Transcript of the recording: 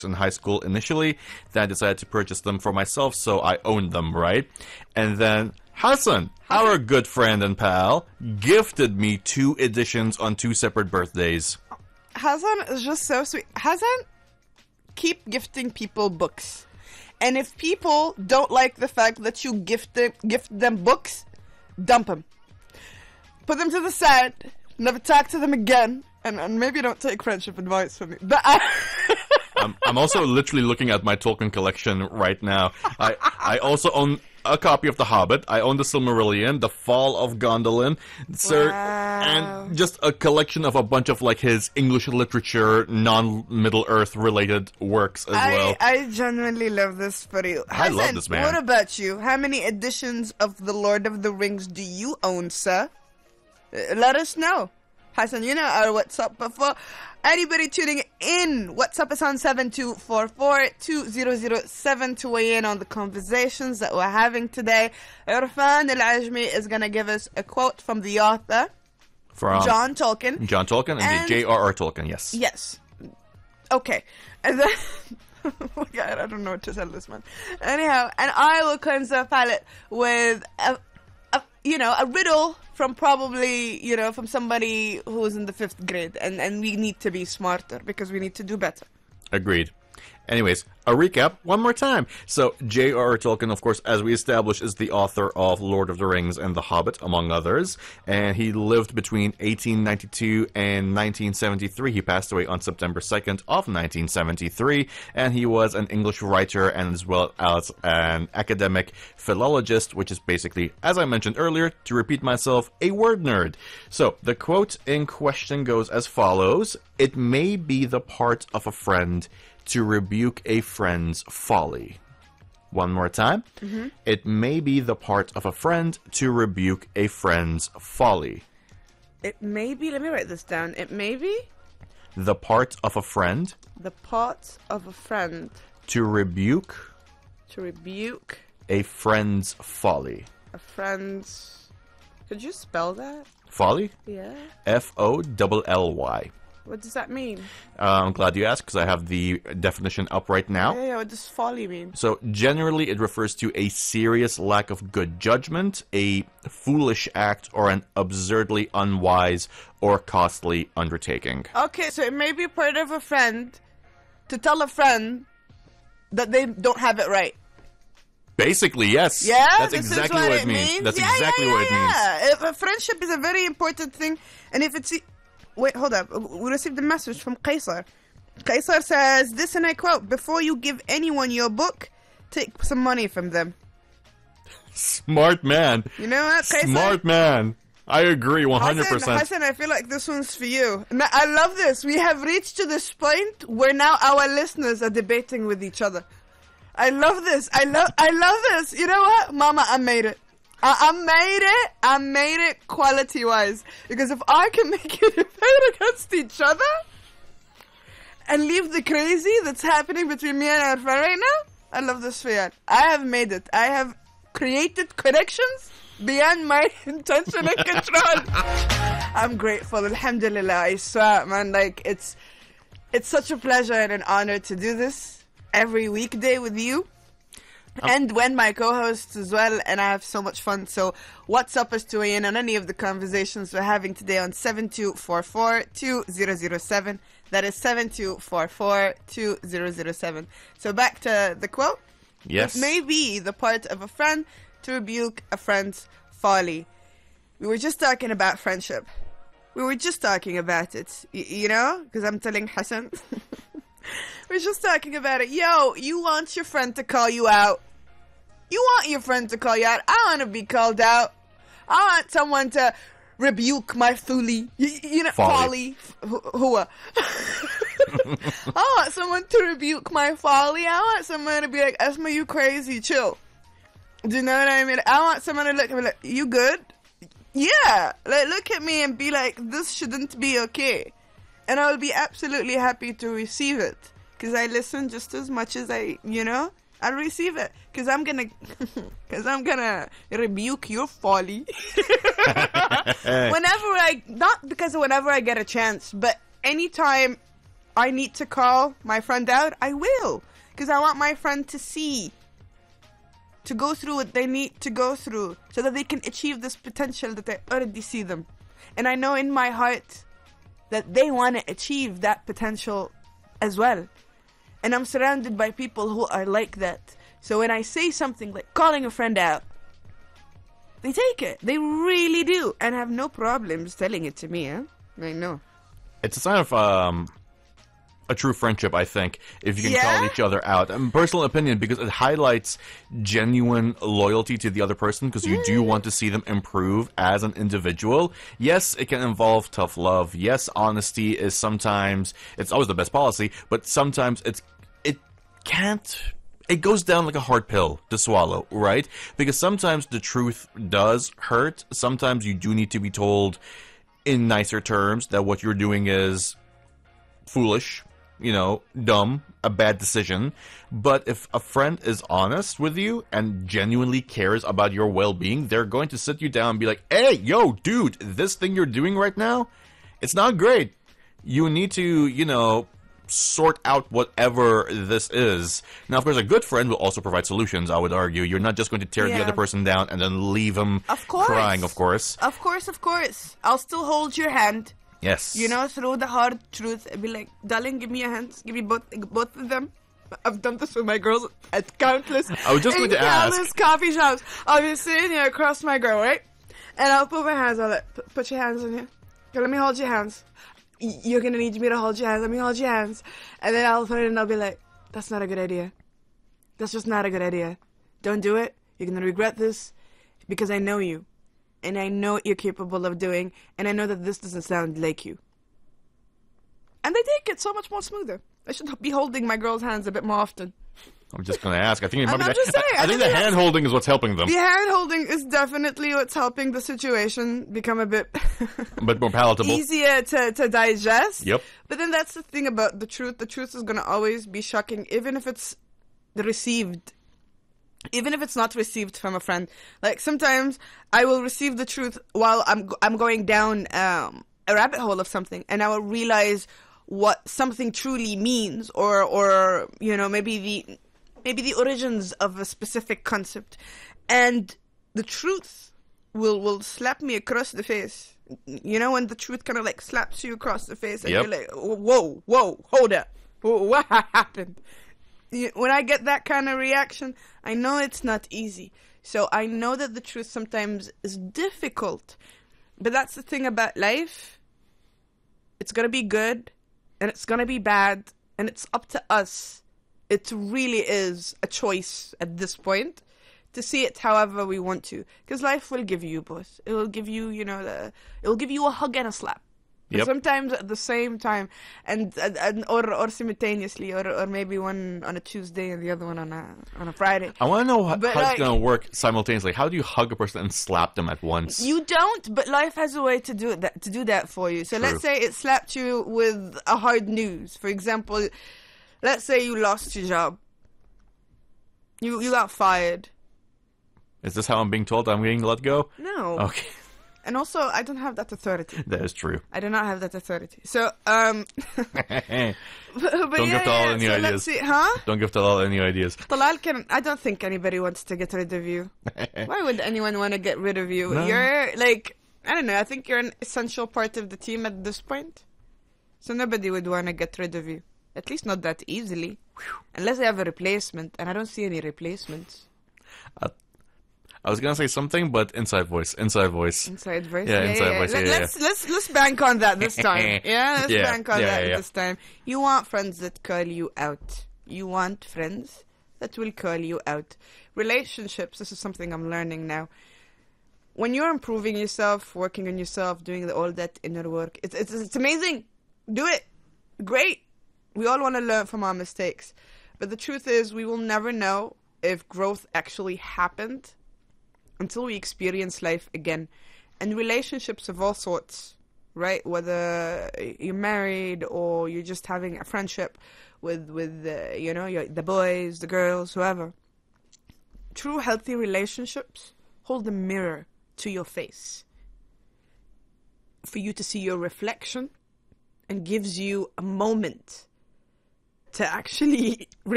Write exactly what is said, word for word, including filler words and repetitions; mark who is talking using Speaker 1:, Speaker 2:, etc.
Speaker 1: in high school initially. Then I decided to purchase them for myself, so I owned them, right? And then Hassan, our good friend and pal, gifted me two editions on two separate birthdays.
Speaker 2: Hassan is just so sweet. Hassan, keep gifting people books. And if people don't like the fact that you gift them, gift them books, dump them. Put them to the side. Never talk to them again. And, and maybe don't take friendship advice from me. But I...
Speaker 1: I'm, I'm also literally looking at my Tolkien collection right now. I, I also own a copy of The Hobbit. I own The Silmarillion, The Fall of Gondolin, Sir,
Speaker 2: Wow.
Speaker 1: and just a collection of a bunch of like his English literature, non-Middle Earth related works as
Speaker 2: I,
Speaker 1: well.
Speaker 2: I genuinely love this for you.
Speaker 1: I love
Speaker 2: Hassan,
Speaker 1: this man.
Speaker 2: What about you? How many editions of The Lord of the Rings do you own, sir? Uh, Let us know. Hassan, you know our WhatsApp before. Anybody tuning in, WhatsApp is on seven two four four, two zero zero seven to weigh in on the conversations that we're having today. Irfan Al-Ajmi is going to give us a quote from the author,
Speaker 1: From
Speaker 2: John Tolkien.
Speaker 1: John Tolkien and,
Speaker 2: And-
Speaker 1: the J R R. Tolkien, yes.
Speaker 2: Yes. Okay. And then... oh my God, I don't know what to tell this man. Anyhow, and I will cleanse the palate with, a, a, you know, a riddle from probably, you know, from somebody who's in the fifth grade. And, and we need to be smarter because we need to do better.
Speaker 1: Agreed. Anyways, a recap one more time. So, J R R. Tolkien, of course, as we established, is the author of Lord of the Rings and The Hobbit, among others. And he lived between eighteen ninety-two and nineteen seventy-three. He passed away on September second of nineteen seventy-three. And he was an English writer and as well as an academic philologist, which is basically, as I mentioned earlier, to repeat myself, a word nerd. So, the quote in question goes as follows. It may be the part of a friend to rebuke a friend's folly. One more time. Mm-hmm. It may be the part of a friend to rebuke a friend's folly.
Speaker 2: It may be, let me write this down. It may be
Speaker 1: The part of a friend
Speaker 2: the part of a friend
Speaker 1: to rebuke
Speaker 2: to rebuke
Speaker 1: a friend's folly.
Speaker 2: a friend's... Could you spell that?
Speaker 1: Folly?
Speaker 2: Yeah.
Speaker 1: F O L L Y.
Speaker 2: What does that mean?
Speaker 1: Uh, I'm glad you asked because I have the definition up right now.
Speaker 2: Yeah, yeah, what does folly mean?
Speaker 1: So, generally, it refers to a serious lack of good judgment, a foolish act, or an absurdly unwise or costly undertaking.
Speaker 2: Okay, so it may be part of a friend to tell a friend that they don't have it right.
Speaker 1: Basically, yes.
Speaker 2: Yeah,
Speaker 1: That's
Speaker 2: this
Speaker 1: exactly
Speaker 2: is what,
Speaker 1: what
Speaker 2: it
Speaker 1: it means.
Speaker 2: means.
Speaker 1: That's
Speaker 2: yeah,
Speaker 1: exactly
Speaker 2: yeah, yeah,
Speaker 1: what it means.
Speaker 2: yeah. If a friendship is a very important thing, and if it's... Wait, hold up. We received a message from Qaisar. Qaisar says, this and I quote, before you give anyone your book, take some money from them.
Speaker 1: Smart man.
Speaker 2: You know what, Qaisar?
Speaker 1: Smart man. I agree one hundred
Speaker 2: Hassan,
Speaker 1: percent.
Speaker 2: Hassan, I feel like this one's for you. And I love this. We have reached to this point where now our listeners are debating with each other. I love this. I love I love this. You know what? Mama, I made it. I, I made it. I made it quality-wise. Because if I can make you debate against each other and leave the crazy that's happening between me and Arfan right now, I love this for you. I have made it. I have created connections beyond my intention and control. I'm grateful. Alhamdulillah. I swear, man. Like, it's it's such a pleasure and an honor to do this every weekday with you. Um, and when my co-hosts as well, and I have so much fun. So what's up us to weigh in on any of the conversations we're having today on seven two four four, two zero zero seven. That is seven two four four, two zero zero seven. So back to the quote.
Speaker 1: Yes.
Speaker 2: It may be the part of a friend to rebuke a friend's folly. We were just talking about friendship. We were just talking about it. Y- you know? Because I'm telling Hassan. We're just talking about it. Yo, you want your friend to call you out. You want your friend to call you out. I want to be called out. I want someone to rebuke my folly. You, you know, folly. folly. Who? I want someone to rebuke my folly. I want someone to be like, Esma, you crazy. Chill. Do you know what I mean? I want someone to look at me like, you good? Yeah. Like, look at me and be like, this shouldn't be okay. And I will be absolutely happy to receive it. Because I listen just as much as I, you know, I'll receive it. Because I'm going to, because I'm going to rebuke your folly. Whenever I, not because whenever I get a chance, but anytime I need to call my friend out, I will. Because I want my friend to see, to go through what they need to go through, so that they can achieve this potential that I already see them. And I know in my heart that they want to achieve that potential as well. And I'm surrounded by people who are like that. So when I say something like calling a friend out, they take it. They really do. And have no problems telling it to me, huh? I know.
Speaker 1: It's a sign of um, a true friendship, I think, if you can
Speaker 2: Yeah?
Speaker 1: call each other out. Um, personal opinion, because it highlights genuine loyalty to the other person, because you do want to see them improve as an individual. Yes, it can involve tough love. Yes, honesty is sometimes, it's always the best policy, but sometimes it's it can't... It goes down like a hard pill to swallow, right? Because sometimes the truth does hurt. Sometimes you do need to be told in nicer terms that what you're doing is foolish, you know, dumb, a bad decision. But if a friend is honest with you and genuinely cares about your well-being, they're going to sit you down and be like, hey, yo, dude, this thing you're doing right now, it's not great. You need to, you know, sort out whatever this is. Now, of course, a good friend will also provide solutions, I would argue. You're not just going to tear
Speaker 2: Yeah.
Speaker 1: the other person down and then leave them
Speaker 2: Of course.
Speaker 1: crying, of course.
Speaker 2: Of course, of course. I'll still hold your hand.
Speaker 1: Yes.
Speaker 2: You know, through the hard truth. I'd be like, darling, give me a hand. Give me both both of them. I've done this with my girls at countless,
Speaker 1: I was just
Speaker 2: in
Speaker 1: going to ask.
Speaker 2: countless coffee shops. I'll be sitting here across my girl, right? And I'll put my hands on it. P- Put your hands in here. Okay, let me hold your hands. Y- You're gonna need me to hold your hands. Let me hold your hands. And then I'll put it in and I'll be like, that's not a good idea. That's just not a good idea. Don't do it. You're gonna regret this because I know you. And I know what you're capable of doing. And I know that this doesn't sound like you. And they take it so much more smoother. I should be holding my girls' hands a bit more often.
Speaker 1: I'm just going to ask. I think, it might
Speaker 2: I'm
Speaker 1: be
Speaker 2: not
Speaker 1: the,
Speaker 2: just saying,
Speaker 1: I, I
Speaker 2: I
Speaker 1: think
Speaker 2: think
Speaker 1: the hand holding is what's helping them.
Speaker 2: The hand holding is definitely what's helping the situation become a bit
Speaker 1: A bit more palatable.
Speaker 2: easier to, to digest.
Speaker 1: Yep.
Speaker 2: But then that's the thing about the truth. The truth is going to always be shocking, even if it's received. Even if it's not received from a friend. Like, sometimes I will receive the truth while I'm I'm going down um, a rabbit hole of something, and I will realize what something truly means, or or you know, maybe the maybe the origins of a specific concept, and the truth will will slap me across the face. You know, when the truth kind of like slaps you across the face, and
Speaker 1: Yep.
Speaker 2: you're like, whoa, whoa, hold up, what happened? You- When I get that kind of reaction, I know it's not easy. So I know that the truth sometimes is difficult. But that's the thing about life. It's going to be good and it's going to be bad. And it's up to us. It really is a choice at this point to see it however we want to. Because life will give you both. It will give you, you know, the, it will give you a hug and a slap.
Speaker 1: Yep.
Speaker 2: Sometimes at the same time, and, and, and or or simultaneously, or or maybe one on a Tuesday and the other one on a on a Friday.
Speaker 1: I want to know how,
Speaker 2: But,
Speaker 1: how
Speaker 2: like-
Speaker 1: it's going to work simultaneously. How do you hug a person and slap them at once?
Speaker 2: You don't, but life has a way to do that to do that for you. So
Speaker 1: True.
Speaker 2: let's say it slapped you with a hard news. For example, let's say you lost your job. You you got fired.
Speaker 1: Is this how I'm being told I'm getting let go?
Speaker 2: No.
Speaker 1: Okay,
Speaker 2: And also, I don't have that authority.
Speaker 1: that is true.
Speaker 2: I do not have that authority. So um. but, but
Speaker 1: Don't
Speaker 2: yeah,
Speaker 1: give Talal
Speaker 2: yeah,
Speaker 1: any
Speaker 2: so
Speaker 1: ideas.
Speaker 2: Let's see, huh?
Speaker 1: Don't give Talal any ideas.
Speaker 2: Talal can. I don't think anybody wants to get rid of you. Why would anyone want to get rid of you?
Speaker 1: No.
Speaker 2: You're like, I don't know. I think you're an essential part of the team at this point. So nobody would want to get rid of you. At least not that easily. Unless they have a replacement, and I don't see any replacements.
Speaker 1: I was going to say something, but inside voice. Inside voice.
Speaker 2: Inside voice.
Speaker 1: Yeah, inside voice,
Speaker 2: Let,
Speaker 1: yeah, yeah,
Speaker 2: let's let's let's bank on that this time. Yeah, let's
Speaker 1: Yeah,
Speaker 2: bank on
Speaker 1: yeah,
Speaker 2: that
Speaker 1: yeah.
Speaker 2: this time. You want friends that call you out. You want friends that will call you out. Relationships. This is something I'm learning now. When you're improving yourself, working on yourself, doing the, all that inner work, it's it's it's amazing. Do it. Great. We all want to learn from our mistakes, but the truth is, we will never know if growth actually happened until we experience life again. And relationships of all sorts, right? Whether you're married or you're just having a friendship with, with uh, you know, your, the boys, the girls, whoever. True healthy relationships hold a mirror to your face for you to see your reflection and gives you a moment to actually